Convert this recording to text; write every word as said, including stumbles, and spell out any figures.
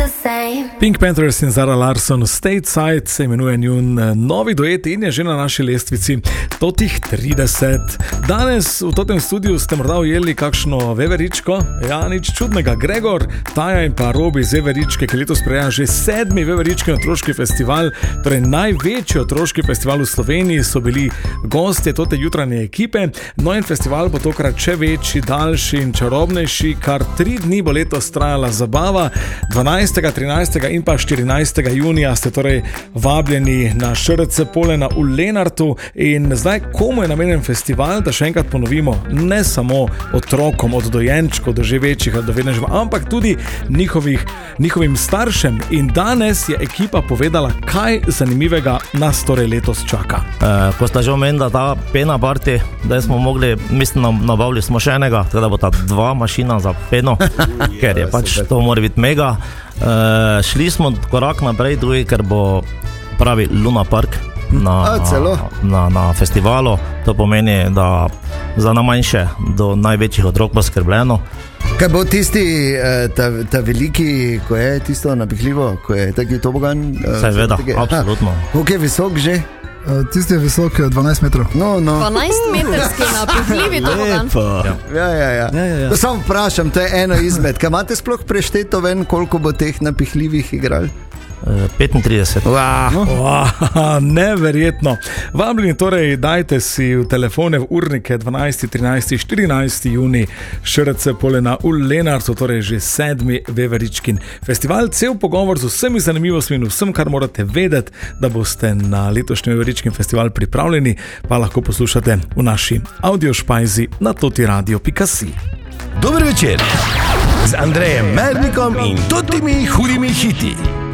Pink Panthers in Zara Larsson Stateside se imenuje njun novi duet in je že na naši lestvici totih trideset. Danes v tem studiu ste morda ujeli kakšno veveričko, ja, nič čudnega. Gregor, Taja in pa Robi z Veveričke, ki letos preja že sedmi Veverički otroški festival, torej največji otroški festival v Sloveniji, so bili gostje tote jutranje ekipe. No in festival bo tokrat še večji, daljši in čarobnejši, kar tri dni bo letos trajala zabava. dvanajstega, trinajstega in pa štirinajstega junija ste torej vabljeni na Š R C Polena v Lenartu. In zdaj, komu je namenjen festival, da še enkrat ponovimo, ne samo otrokom od dojenčkov do že večjih do vedežev, ampak tudi njihovih, njihovim staršem. In danes je ekipa povedala, kaj zanimivega nas torej letos čaka. E, ko sta že omenila ta pena party, da smo mogli, mislim, nabavili smo še enega, tako da bo ta dva mašina za peno, ker je pač to mora biti mega. E, šli smo korak naprej, drugi, ker bo pravi Luna Park na, na, na festivalu. To pomeni, da za najmanjše do največjih otrok bo skrbljeno. Kaj bo tisti, ta, ta veliki, ko je tisto napihljivo, ko je taki tobogan? Seveda, absolutno. Koliko je visok že? Tisti je visok dvanajst metrov. No, no. dvanajst metrski napihljivi tobogan. Ja, ja, ja. ja, ja, ja. Samo vprašam, to je eno izmed. Kaj imate sploh prešteto ven, koliko bo teh napihljivih igral? petintrideset. Wow. Wow, neverjetno. Vabljeni torej, dajte si v telefone v urnike dvanajsti, trinajsti, štirinajsti junij Š R C Polena v Lenartu, torej že sedmi Veveričkin festival. Cel pogovor z vsemi zanimivostmi in vsem, kar morate vedeti, da boste na letošnji Veveričkin festival pripravljeni, pa lahko poslušate v naši audiošpajzi na totiradio pika si. Dober večer z Andrejem Mernikom in totimi hudimi hiti.